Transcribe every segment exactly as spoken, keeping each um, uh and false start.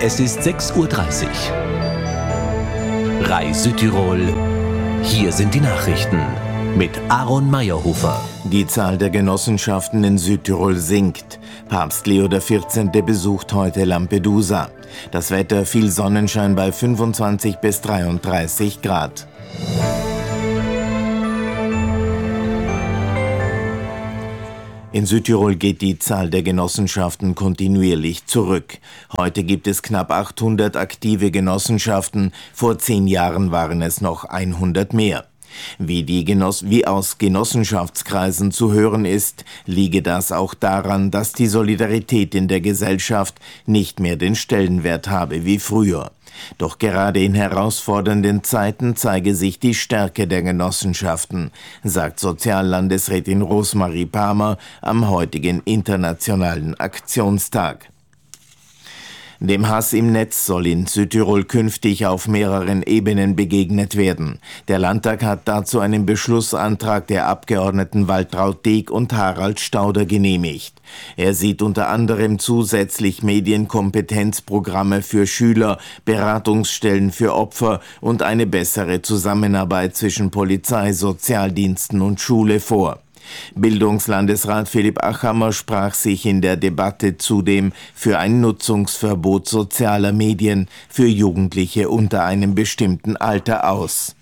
Es ist sechs Uhr dreißig. R A I Südtirol. Hier sind die Nachrichten mit Aaron Meyerhofer. Die Zahl der Genossenschaften in Südtirol sinkt. Papst Leo der vierzehnte besucht heute Lampedusa. Das Wetter: viel Sonnenschein bei fünfundzwanzig bis dreiunddreißig Grad. In Südtirol geht die Zahl der Genossenschaften kontinuierlich zurück. Heute gibt es knapp achthundert aktive Genossenschaften, vor zehn Jahren waren es noch hundert mehr. Wie, die Genoss- wie aus Genossenschaftskreisen zu hören ist, liege das auch daran, dass die Solidarität in der Gesellschaft nicht mehr den Stellenwert habe wie früher. Doch gerade in herausfordernden Zeiten zeige sich die Stärke der Genossenschaften, sagt Soziallandesrätin Rosmarie Palmer am heutigen Internationalen Aktionstag. Dem Hass im Netz soll in Südtirol künftig auf mehreren Ebenen begegnet werden. Der Landtag hat dazu einen Beschlussantrag der Abgeordneten Waltraud Deeg und Harald Stauder genehmigt. Er sieht unter anderem zusätzlich Medienkompetenzprogramme für Schüler, Beratungsstellen für Opfer und eine bessere Zusammenarbeit zwischen Polizei, Sozialdiensten und Schule vor. Bildungslandesrat Philipp Achammer sprach sich in der Debatte zudem für ein Nutzungsverbot sozialer Medien für Jugendliche unter einem bestimmten Alter aus.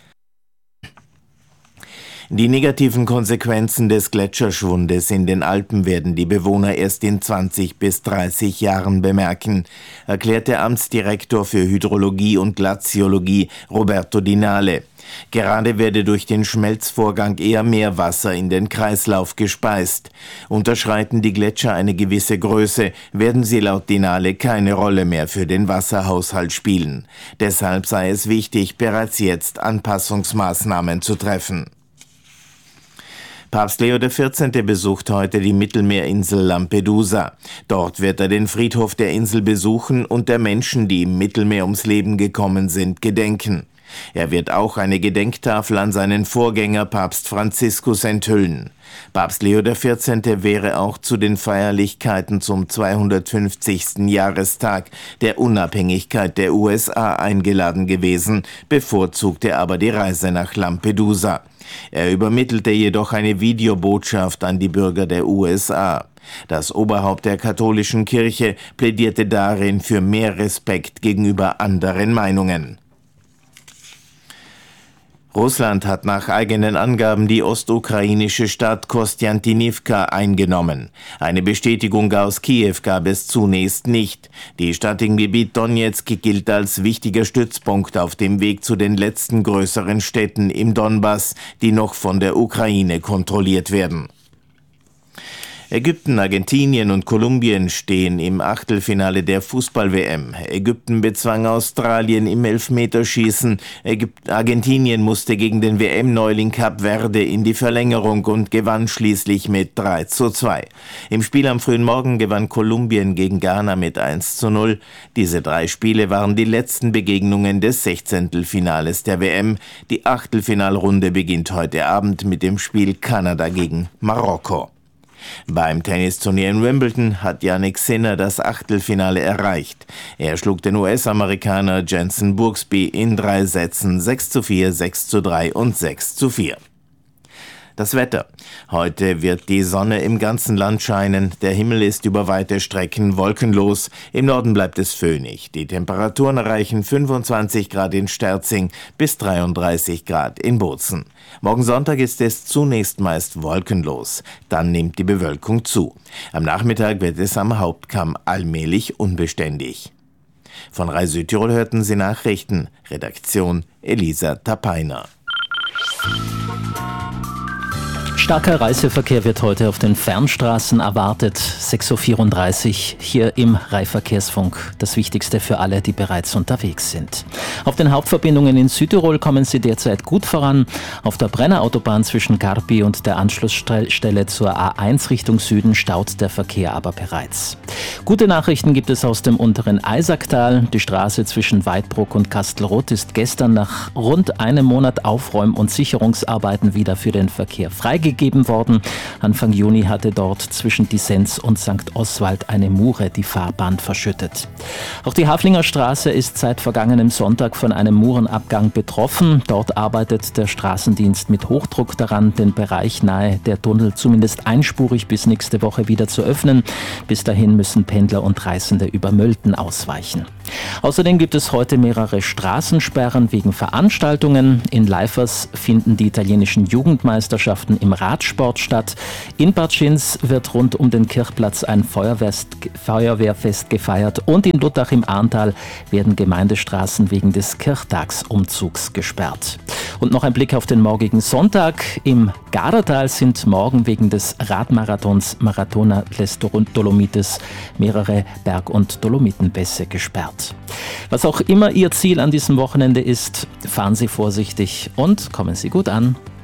Die negativen Konsequenzen des Gletscherschwundes in den Alpen werden die Bewohner erst in zwanzig bis dreißig Jahren bemerken, erklärt der Amtsdirektor für Hydrologie und Glaziologie Roberto Dinale. Gerade werde durch den Schmelzvorgang eher Meerwasser in den Kreislauf gespeist. Unterschreiten die Gletscher eine gewisse Größe, werden sie laut Dinale keine Rolle mehr für den Wasserhaushalt spielen. Deshalb sei es wichtig, bereits jetzt Anpassungsmaßnahmen zu treffen. Papst Leo der vierzehnte besucht heute die Mittelmeerinsel Lampedusa. Dort wird er den Friedhof der Insel besuchen und der Menschen, die im Mittelmeer ums Leben gekommen sind, gedenken. Er wird auch eine Gedenktafel an seinen Vorgänger Papst Franziskus enthüllen. Papst Leo der vierzehnte wäre auch zu den Feierlichkeiten zum zweihundertfünfzigsten Jahrestag der Unabhängigkeit der U S A eingeladen gewesen, bevorzugte aber die Reise nach Lampedusa. Er übermittelte jedoch eine Videobotschaft an die Bürger der U S A. Das Oberhaupt der katholischen Kirche plädierte darin für mehr Respekt gegenüber anderen Meinungen. Russland hat nach eigenen Angaben die ostukrainische Stadt Kostjantinivka eingenommen. Eine Bestätigung aus Kiew gab es zunächst nicht. Die Stadt im Gebiet Donezk gilt als wichtiger Stützpunkt auf dem Weg zu den letzten größeren Städten im Donbass, die noch von der Ukraine kontrolliert werden. Ägypten, Argentinien und Kolumbien stehen im Achtelfinale der Fußball-W M. Ägypten bezwang Australien im Elfmeterschießen. Ägypt- Argentinien musste gegen den W M-Neuling Kap Verde in die Verlängerung und gewann schließlich mit drei zu zwei. Im Spiel am frühen Morgen gewann Kolumbien gegen Ghana mit eins zu null. Diese drei Spiele waren die letzten Begegnungen des Sechzehntelfinales der W M. Die Achtelfinalrunde beginnt heute Abend mit dem Spiel Kanada gegen Marokko. Beim Tennisturnier in Wimbledon hat Jannik Sinner das Achtelfinale erreicht. Er schlug den U S-Amerikaner Jenson Brooksby in drei Sätzen sechs zu vier, sechs zu drei und sechs zu vier. Das Wetter. Heute wird die Sonne im ganzen Land scheinen. Der Himmel ist über weite Strecken wolkenlos. Im Norden bleibt es föhnig. Die Temperaturen erreichen fünfundzwanzig Grad in Sterzing bis dreiunddreißig Grad in Bozen. Morgen Sonntag ist es zunächst meist wolkenlos. Dann nimmt die Bewölkung zu. Am Nachmittag wird es am Hauptkamm allmählich unbeständig. Von R A I Südtirol hörten Sie Nachrichten. Redaktion Elisa Tapainer. Starker Reiseverkehr wird heute auf den Fernstraßen erwartet. sechs Uhr vierunddreißig hier im R A I Verkehrsfunk. Das Wichtigste für alle, die bereits unterwegs sind. Auf den Hauptverbindungen in Südtirol kommen Sie derzeit gut voran. Auf der Brennerautobahn zwischen Garbi und der Anschlussstelle zur A eins Richtung Süden staut der Verkehr aber bereits. Gute Nachrichten gibt es aus dem unteren Eisacktal. Die Straße zwischen Weidbruck und Kastelroth ist gestern nach rund einem Monat Aufräum- und Sicherungsarbeiten wieder für den Verkehr freigegeben. freigegeben worden. Anfang Juni hatte dort zwischen Disenz und Sankt Oswald eine Mure die Fahrbahn verschüttet. Auch die Haflinger Straße ist seit vergangenem Sonntag von einem Murenabgang betroffen. Dort arbeitet der Straßendienst mit Hochdruck daran, den Bereich nahe der Tunnel zumindest einspurig bis nächste Woche wieder zu öffnen. Bis dahin müssen Pendler und Reisende über Mölten ausweichen. Außerdem gibt es heute mehrere Straßensperren wegen Veranstaltungen. In Leifers finden die italienischen Jugendmeisterschaften im Radsport statt. In Bad Schinz wird rund um den Kirchplatz ein Feuerwehrfest, Feuerwehrfest gefeiert und in Luttach im Ahrntal werden Gemeindestraßen wegen des Kirchtagsumzugs gesperrt. Und noch ein Blick auf den morgigen Sonntag. Im Gardatal sind morgen wegen des Radmarathons Maratona les Dolomites mehrere Berg- und Dolomitenpässe gesperrt. Was auch immer Ihr Ziel an diesem Wochenende ist, fahren Sie vorsichtig und kommen Sie gut an.